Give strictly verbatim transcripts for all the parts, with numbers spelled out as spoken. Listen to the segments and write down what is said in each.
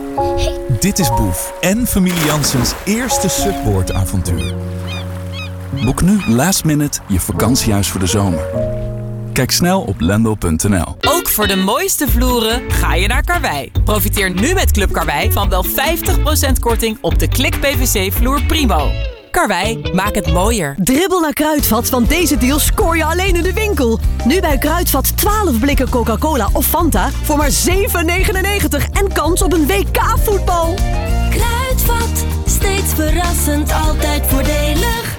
Dit is Boef en familie Janssens eerste Subboard-avontuur. Boek nu last minute je vakantiehuis voor de zomer. Kijk snel op lendo punt n l. Ook voor de mooiste vloeren ga je naar Karwei. Profiteer nu met Club Karwei van wel vijftig procent korting op de Klik P V C vloer Primo. Karwei, maak het mooier. Dribbel naar Kruidvat, want deze deal scoor je alleen in de winkel. Nu bij Kruidvat twaalf blikken Coca-Cola of Fanta voor maar zeven negenennegentig en kans op een W K-voetbal. Kruidvat, steeds verrassend, altijd voordelig.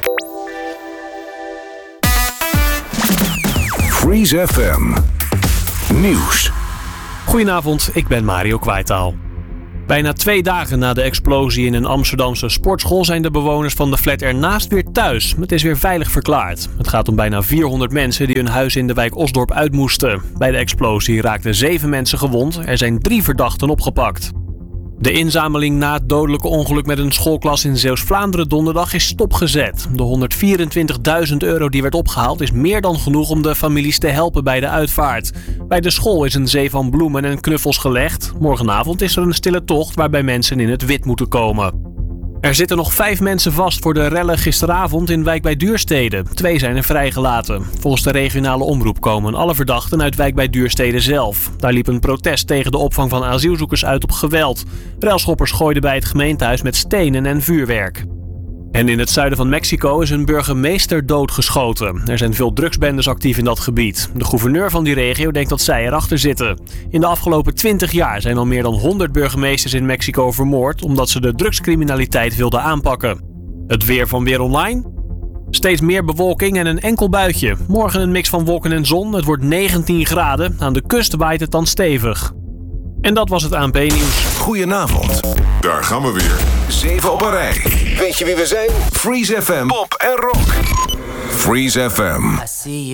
Freeze F M Nieuws. Goedenavond, ik ben Mario Kwaitaal. Bijna twee dagen na de explosie in een Amsterdamse sportschool zijn de bewoners van de flat ernaast weer thuis. Het is weer veilig verklaard. Het gaat om bijna vierhonderd mensen die hun huis in de wijk Osdorp uit moesten. Bij de explosie raakten zeven mensen gewond. Er zijn drie verdachten opgepakt. De inzameling na het dodelijke ongeluk met een schoolklas in Zeeuws-Vlaanderen donderdag is stopgezet. De honderdvierentwintigduizend euro die werd opgehaald is meer dan genoeg om de families te helpen bij de uitvaart. Bij de school is een zee van bloemen en knuffels gelegd. Morgenavond is er een stille tocht waarbij mensen in het wit moeten komen. Er zitten nog vijf mensen vast voor de rellen gisteravond in Wijk bij Duurstede. Twee zijn er vrijgelaten. Volgens de regionale omroep komen alle verdachten uit Wijk bij Duurstede zelf. Daar liep een protest tegen de opvang van asielzoekers uit op geweld. Relschoppers gooiden bij het gemeentehuis met stenen en vuurwerk. En in het zuiden van Mexico is een burgemeester doodgeschoten. Er zijn veel drugsbendes actief in dat gebied. De gouverneur van die regio denkt dat zij erachter zitten. In de afgelopen twintig jaar zijn al meer dan honderd burgemeesters in Mexico vermoord omdat ze de drugscriminaliteit wilden aanpakken. Het weer van Weer Online? Steeds meer bewolking en een enkel buitje. Morgen een mix van wolken en zon. Het wordt negentien graden. Aan de kust waait het dan stevig. En dat was het A N P-nieuws. Goedenavond. Daar gaan we weer. Zeven op een rij. Weet je wie we zijn? Freeze F M. Pop en rock. Freeze F M. I see you.